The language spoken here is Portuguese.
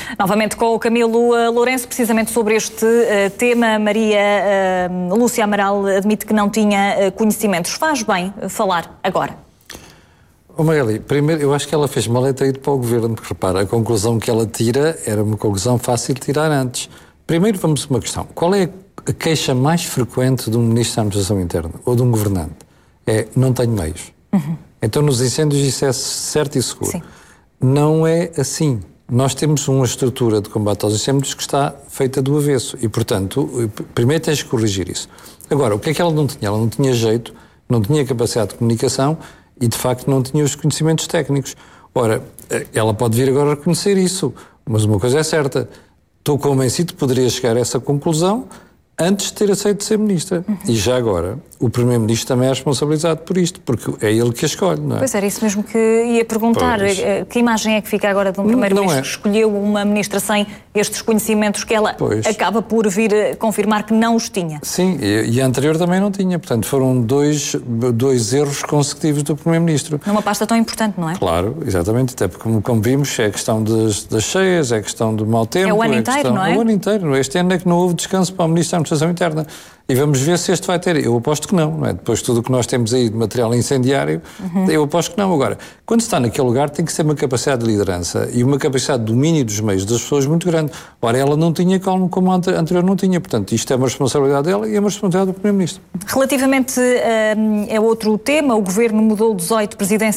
Novamente com o Camilo Lourenço, precisamente sobre este tema. Maria Lúcia Amaral admite que não tinha conhecimentos. Faz bem falar agora. Magali, primeiro, eu acho que ela fez mal em ter ido para o governo, porque repara, a conclusão que ela tira era uma conclusão fácil de tirar antes. Primeiro vamos a uma questão. Qual é a queixa mais frequente de um ministro da Administração Interna ou de um governante? É, não tenho meios. Então nos incêndios isso é certo e seguro. Sim. Não é assim. Nós temos uma estrutura de combate aos incêndios que está feita do avesso e, portanto, primeiro tens que corrigir isso. Agora, o que é que ela não tinha? Ela não tinha jeito, não tinha capacidade de comunicação e, de facto, não tinha os conhecimentos técnicos. Ora, ela pode vir agora reconhecer isso, mas uma coisa é certa, estou convencido que poderia chegar a essa conclusão antes de ter aceito ser ministra. E já agora, o Primeiro-Ministro também é responsabilizado por isto, porque é ele que a escolhe, não é? Pois era isso mesmo que ia perguntar. Pois. Que imagem é que fica agora de um Primeiro-Ministro que escolheu uma ministra sem estes conhecimentos que ela acaba por vir confirmar que não os tinha? Sim, e a anterior também não tinha. Portanto, foram dois erros consecutivos do Primeiro-Ministro. Numa pasta tão importante, não é? Claro, exatamente. Até porque, como vimos, é a questão das cheias, é a questão do mau tempo. É o ano inteiro, não é? É o ano inteiro. Este ano é que não houve descanso para o Ministro da Administração Interna. E vamos ver se este vai ter. Eu aposto que não é? Depois de tudo o que nós temos aí de material incendiário, eu aposto que não. Agora, quando está naquele lugar tem que ser uma capacidade de liderança e uma capacidade de domínio dos meios das pessoas muito grande. Ora, ela não tinha como a anterior não tinha. Portanto, isto é uma responsabilidade dela e é uma responsabilidade do Primeiro-Ministro. Relativamente a outro tema, o Governo mudou 18 presidências